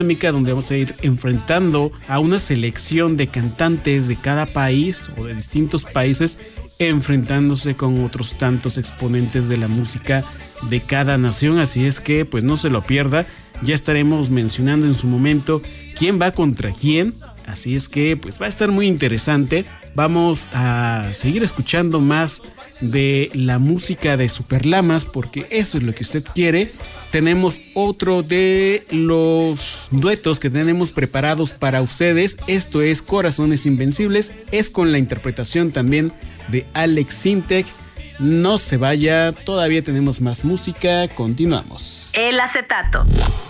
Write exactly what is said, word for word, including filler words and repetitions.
donde vamos a ir enfrentando a una selección de cantantes de cada país o de distintos países, enfrentándose con otros tantos exponentes de la música de cada nación. Así es que pues no se lo pierda, ya estaremos mencionando en su momento quién va contra quién. Así es que pues va a estar muy interesante. Vamos a seguir escuchando más de la música de Superlamas, porque eso es lo que usted quiere. Tenemos otro de los duetos que tenemos preparados para ustedes. Esto es Corazones Invencibles. Es con la interpretación también de Alex Sintek. No se vaya, todavía tenemos más música. Continuamos. El acetato.